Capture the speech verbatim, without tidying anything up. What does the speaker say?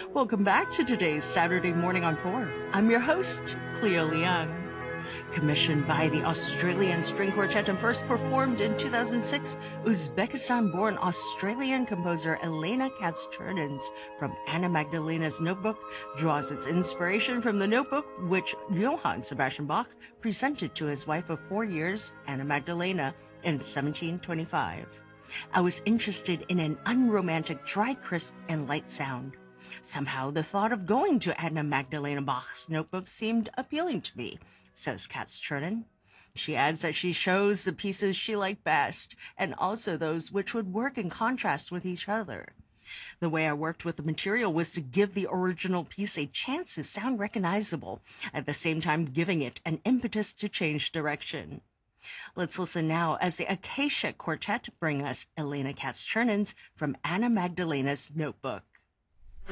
Welcome back to today's Saturday Morning on four. I'm your host, Cleo Leung. Commissioned by the Australian String Quartet and first performed in two thousand six, Uzbekistan-born Australian composer Elena Katz-Chernins from Anna Magdalena's Notebook draws its inspiration from the Notebook, which Johann Sebastian Bach presented to his wife of four years, Anna Magdalena, in seventeen twenty-five. I was interested in an unromantic, dry, crisp, and light sound. Somehow the thought of going to Anna Magdalena Bach's Notebook seemed appealing to me, says Katz-Chernin. She adds that she chose the pieces she liked best, and also those which would work in contrast with each other. The way I worked with the material was to give the original piece a chance to sound recognizable, at the same time giving it an impetus to change direction. Let's listen now as the Acacia Quartet bring us Elena Katz-Chernins from Anna Magdalena's Notebook.